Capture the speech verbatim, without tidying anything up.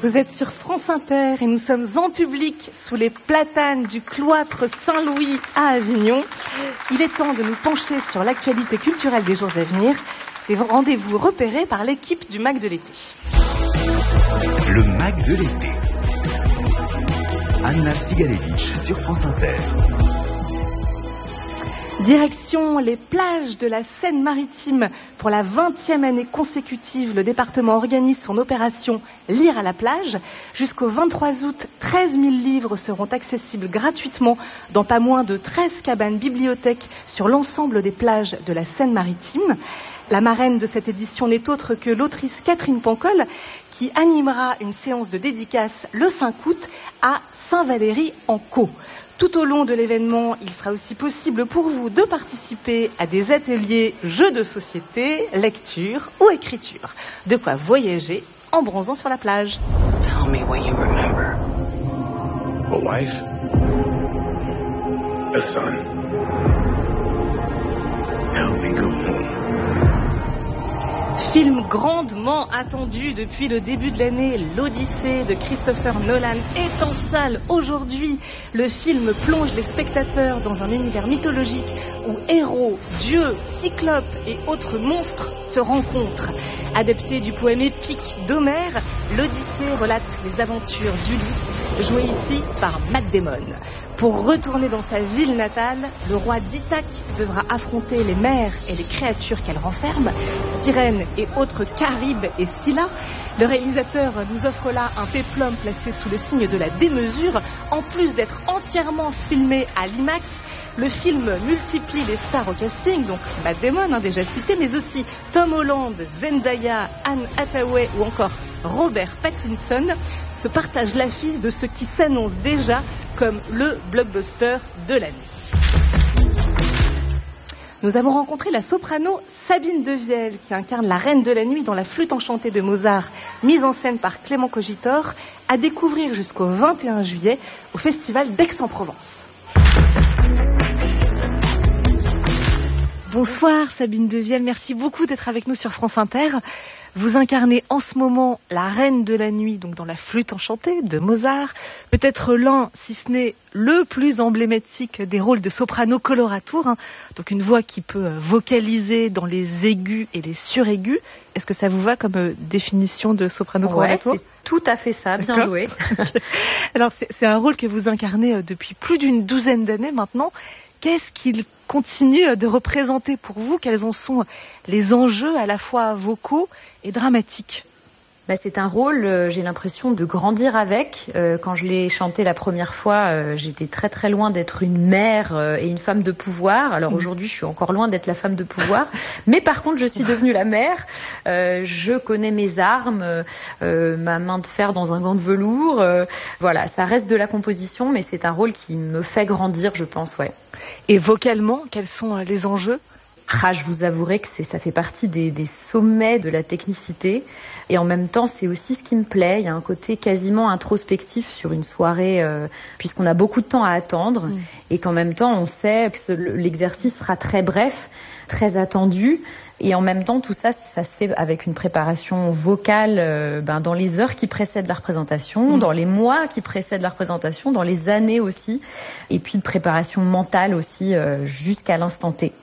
Vous êtes sur France Inter et nous sommes en public sous les platanes du cloître Saint-Louis à Avignon. Il est temps de nous pencher sur l'actualité culturelle des jours à venir. Des rendez-vous repérés par l'équipe du Mac de l'été. Le Mac de l'été. Anna Sigalevitch sur France Inter. Direction les plages de la Seine-Maritime. Pour la vingtième année consécutive, le département organise son opération Lire à la plage. Jusqu'au vingt-trois août, treize mille livres seront accessibles gratuitement dans pas moins de treize cabanes bibliothèques sur l'ensemble des plages de la Seine-Maritime. La marraine de cette édition n'est autre que l'autrice Catherine Pancol, qui animera une séance de dédicace le cinq août à Saint-Valery-en-Caux. Tout au long de l'événement, il sera aussi possible pour vous de participer à des ateliers jeux de société, lecture ou écriture. De quoi voyager en bronzant sur la plage. Tell me what you remember. A wife. A son. Help me go home. Film grandement attendu depuis le début de l'année, l'Odyssée de Christopher Nolan est en salle aujourd'hui. Le film plonge les spectateurs dans un univers mythologique où héros, dieux, cyclopes et autres monstres se rencontrent. Adapté du poème épique d'Homère, l'Odyssée relate les aventures d'Ulysse, joué ici par Matt Damon. Pour retourner dans sa ville natale, le roi d'Ithaque devra affronter les mers et les créatures qu'elle renferme, sirènes et autres caribes et scylla. Le réalisateur nous offre là un péplum placé sous le signe de la démesure. En plus d'être entièrement filmé à l'IMAX, le film multiplie les stars au casting, donc Matt Damon, hein, déjà cité, mais aussi Tom Holland, Zendaya, Anne Hathaway ou encore Robert Pattinson se partagent l'affiche de ce qui s'annonce déjà comme le blockbuster de l'année. Nous avons rencontré la soprano Sabine Devielle, qui incarne la reine de la nuit dans La Flûte enchantée de Mozart, mise en scène par Clément Cogitor, à découvrir jusqu'au vingt et un juillet au Festival d'Aix-en-Provence. Bonsoir Sabine Devielle, merci beaucoup d'être avec nous sur France Inter. Vous incarnez en ce moment la reine de la nuit, donc dans La Flûte enchantée de Mozart. Peut-être l'un, si ce n'est le plus emblématique des rôles de soprano coloratour, hein, donc une voix qui peut vocaliser dans les aigus et les suraigus. Est-ce que ça vous va comme euh, définition de soprano ouais, coloratour ? C'est tout à fait ça, bien joué. Alors c'est, c'est un rôle que vous incarnez euh, depuis plus d'une douzaine d'années maintenant. Qu'est-ce qu'il continue de représenter pour vous ? Quels en sont les enjeux à la fois vocaux et dramatiques ? Bah, c'est un rôle, euh, j'ai l'impression de grandir avec. Euh, quand je l'ai chanté la première fois, euh, j'étais très très loin d'être une mère euh, et une femme de pouvoir. Alors aujourd'hui, je suis encore loin d'être la femme de pouvoir. Mais par contre, je suis devenue la mère. Euh, je connais mes armes, euh, ma main de fer dans un gant de velours. Euh, voilà, ça reste de la composition, mais c'est un rôle qui me fait grandir, je pense, ouais. Et vocalement, quels sont les enjeux ? Ah, je vous avouerai que c'est, ça fait partie des, des sommets de la technicité. Et en même temps, c'est aussi ce qui me plaît. Il y a un côté quasiment introspectif sur une soirée, euh, puisqu'on a beaucoup de temps à attendre. Mmh. Et qu'en même temps, on sait que l'exercice sera très bref, très attendu. Et en même temps, tout ça, ça se fait avec une préparation vocale euh, ben, dans les heures qui précèdent la représentation, mmh. dans les mois qui précèdent la représentation, dans les années aussi. Et puis de préparation mentale aussi euh, jusqu'à l'instant T.